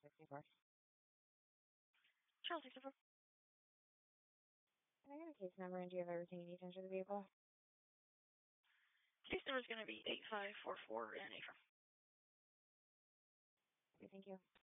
64. Charles 64. Can I get a case number and do you have everything you need to enter the vehicle? Case number is going to be 8544 and 84. Okay, thank you.